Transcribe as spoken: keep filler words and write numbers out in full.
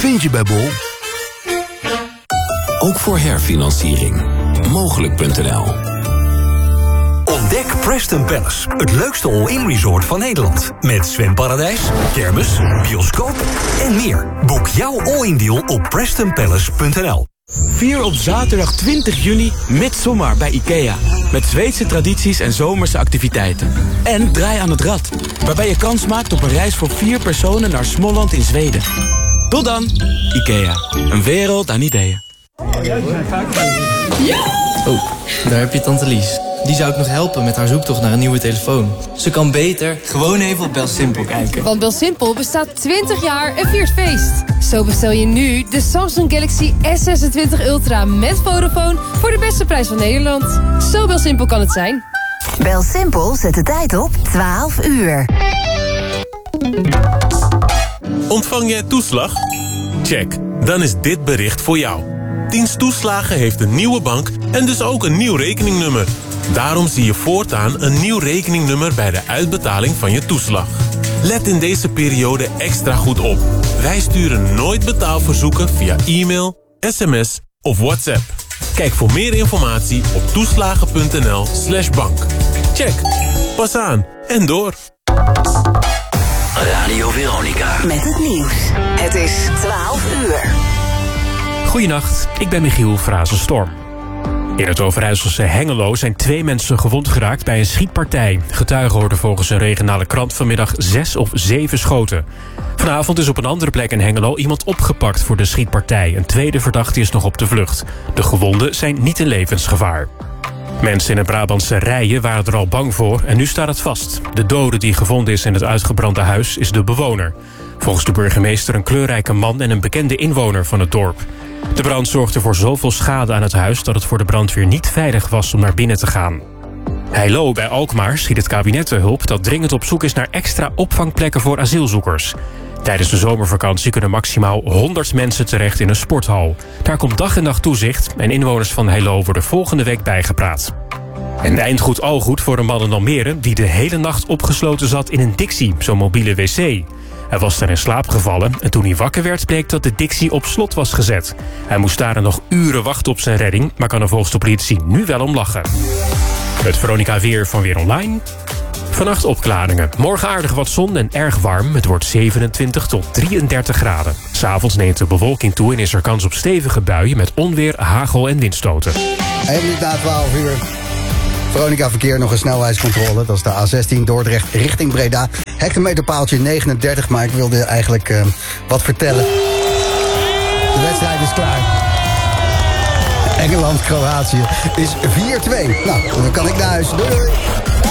vind je bij Bol. Ook voor herfinanciering. Mogelijk punt n l. Ontdek Preston Palace, het leukste all-in resort van Nederland. Met zwemparadijs, kermis, bioscoop en meer. Boek jouw all-in deal op preston palace punt n l. Vier op zaterdag twintig juni Midsommar bij IKEA. Met Zweedse tradities en zomerse activiteiten. En Draai aan het Rad, waarbij je kans maakt op een reis voor vier personen naar Småland in Zweden. Tot dan, IKEA. Een wereld aan ideeën. Oh, daar heb je tante Lies. Die zou ik nog helpen met haar zoektocht naar een nieuwe telefoon. Ze kan beter gewoon even op BelSimpel kijken. Want BelSimpel bestaat twintig jaar en viert feest. Zo bestel je nu de Samsung Galaxy S zesentwintig Ultra met Vodafone voor de beste prijs van Nederland. Zo BelSimpel kan het zijn. BelSimpel zet de tijd op twaalf uur. Ontvang jij toeslag? Check, dan is dit bericht voor jou. Dienst Toeslagen heeft een nieuwe bank en dus ook een nieuw rekeningnummer. Daarom zie je voortaan een nieuw rekeningnummer bij de uitbetaling van je toeslag. Let in deze periode extra goed op. Wij sturen nooit betaalverzoeken via e-mail, sms of WhatsApp. Kijk voor meer informatie op toeslagen punt n l slash bank. Check, pas aan en door. Radio Veronica. Met het nieuws. Het is twaalf uur. Goedenacht, ik ben Michiel Frazenstorm. In het Overijsselse Hengelo zijn twee mensen gewond geraakt bij een schietpartij. Getuigen hoorden volgens een regionale krant vanmiddag zes of zeven schoten. Vanavond is op een andere plek in Hengelo iemand opgepakt voor de schietpartij. Een tweede verdachte is nog op de vlucht. De gewonden zijn niet in levensgevaar. Mensen in het Brabantse Rijen waren er al bang voor en nu staat het vast. De dode die gevonden is in het uitgebrande huis is de bewoner. Volgens de burgemeester een kleurrijke man en een bekende inwoner van het dorp. De brand zorgde voor zoveel schade aan het huis dat het voor de brandweer niet veilig was om naar binnen te gaan. Heilo bij Alkmaar schiet het kabinet te hulp dat dringend op zoek is naar extra opvangplekken voor asielzoekers. Tijdens de zomervakantie kunnen maximaal honderd mensen terecht in een sporthal. Daar komt dag en nacht toezicht en inwoners van Heilo worden volgende week bijgepraat. En eindgoed al goed voor een man in Almere die de hele nacht opgesloten zat in een Dixie, zo'n mobiele wc. Hij was daar in slaap gevallen en toen hij wakker werd bleek dat de Dixie op slot was gezet. Hij moest daar nog uren wachten op zijn redding, maar kan er volgens de politie nu wel om lachen. Het Veronica weer van Weer Online. Vannacht opklaringen. Morgen aardig wat zon en erg warm. Het wordt zevenentwintig tot drieëndertig graden. 'S Avonds neemt de bewolking toe en is er kans op stevige buien met onweer, hagel en windstoten. Eén minuut na twaalf uur. Veronica Verkeer, nog een snelheidscontrole. Dat is de A zestien Dordrecht richting Breda. Hectometerpaaltje negenendertig, maar ik wilde eigenlijk uh, wat vertellen. De wedstrijd is klaar. Engeland-Kroatië is vier twee. Nou, dan kan ik naar huis. Doei!